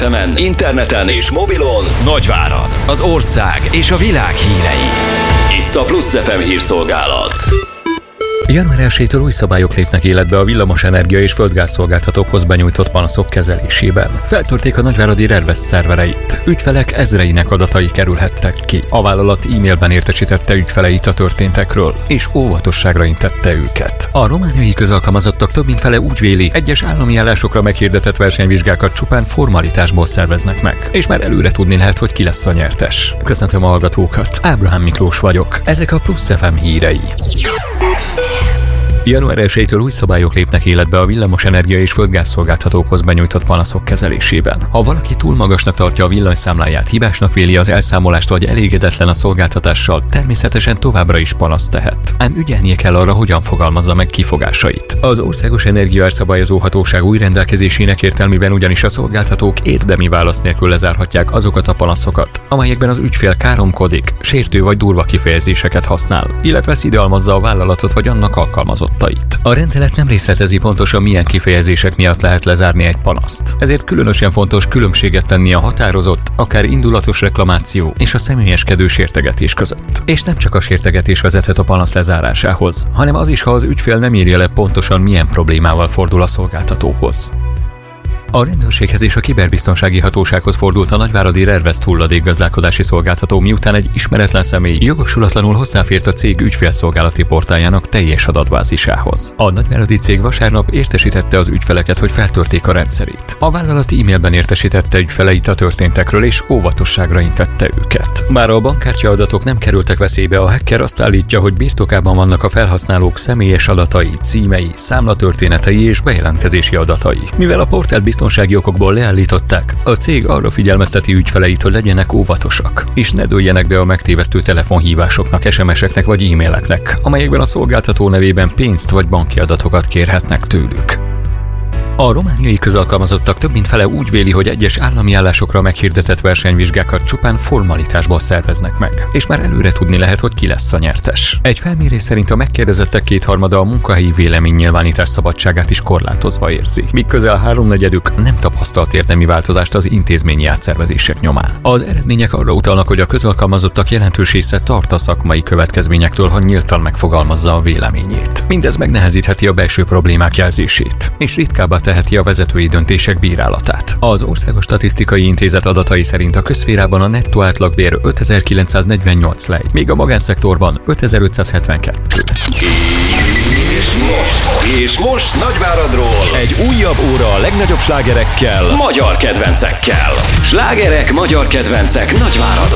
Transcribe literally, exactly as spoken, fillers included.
ef emen, interneten és mobilon Nagyvárad, az ország és a világ hírei. Itt a Plusz ef em hírszolgálat. január elsejétől új szabályok lépnek életbe a villamosenergia és földgázszolgáltatókhoz benyújtott panaszok kezelésében. Feltörték a nagyváradi Rervesz szervereit. Ügyfelek ezreinek adatai kerülhettek ki. A vállalat e-mailben értesítette ügyfeleit a történtekről, és óvatosságra intette őket. A romániai közalkalmazottak több mint fele úgy véli, egyes állami állásokra meghirdetett versenyvizsgákat csupán formalitásból szerveznek meg. És már előre tudni lehet, hogy ki lesz a nyertes. Köszöntöm a hallgatókat, Ábrahám Miklós vagyok. Ezek a Plusz ef em hírei. január elsejétől új szabályok lépnek életbe a villamosenergia és földgázszolgáltatókhoz benyújtott panaszok kezelésében. Ha valaki túl magasnak tartja a villanyszámláját, hibásnak véli az elszámolást vagy elégedetlen a szolgáltatással, természetesen továbbra is panaszt tehet. Ám ügyelnie kell arra, hogyan fogalmazza meg kifogásait. Az Országos Energiaárszabályozó Hatóság új rendelkezésének értelmében ugyanis a szolgáltatók érdemi válasz nélkül lezárhatják azokat a panaszokat, amelyekben az ügyfél káromkodik, sértő vagy durva kifejezéseket használ, illetve szidalmazza a vállalatot vagy annak alkalmazott. A rendelet nem részletezi pontosan, milyen kifejezések miatt lehet lezárni egy panaszt. Ezért különösen fontos különbséget tenni a határozott, akár indulatos reklamáció és a személyeskedő sértegetés között. És nem csak a sértegetés vezethet a panasz lezárásához, hanem az is, ha az ügyfél nem írja le pontosan, milyen problémával fordul a szolgáltatóhoz. A rendőrséghez és a kiberbiztonsági hatósághoz fordult a nagyváradi Rervesz hulladékgazdálkodási szolgáltató, miután egy ismeretlen személy jogosulatlanul hozzáfért a cég ügyfélszolgálati portáljának teljes adatbázisához. A nagyváradi cég vasárnap értesítette az ügyfeleket, hogy feltörték a rendszerét. A vállalat e-mailben értesítette ügyfeleit a történtekről és óvatosságra intette őket. Bár a bankkártya adatok nem kerültek veszélybe, a hacker azt állítja, hogy birtokában vannak a felhasználók személyes adatai, címei, számlatörténetei és bejelentkezési adatai. Mivel a portált biztonsági okokból leállították, a cég arra figyelmezteti ügyfeleit, hogy legyenek óvatosak, és ne dőljenek be a megtévesztő telefonhívásoknak, es em es-eknek vagy e-maileknek, amelyekben a szolgáltató nevében pénzt vagy banki adatokat kérhetnek tőlük. A romániai közalkalmazottak több mint fele úgy véli, hogy egyes állami állásokra meghirdetett versenyvizsgákat csupán formalitásból szerveznek meg, és már előre tudni lehet, hogy ki lesz a nyertes. Egy felmérés szerint a megkérdezettek kétharmada a munkahelyi véleménynyilvánítás szabadságát is korlátozva érzi, míg közel háromnegyedük nem tapasztalt érdemi változást az intézményi átszervezések nyomán. Az eredmények arra utalnak, hogy a közalkalmazottak jelentős része tart a szakmai következményektől, ha nyíltan megfogalmazza a véleményét. Mindez megnehezítheti a belső problémák jelzését, és ritkábbá teheti a vezetői döntések bírálatát. Az Országos Statisztikai Intézet adatai szerint a közszférában a nettó átlagbér ötezer-kilencszáznegyvennyolc lej, míg a magánszektorban ötezer-ötszázhetvenkettő. És most, és most Nagyváradról egy újabb óra a legnagyobb slágerekkel, magyar kedvencekkel. Slágerek, magyar kedvencek Nagyváradon.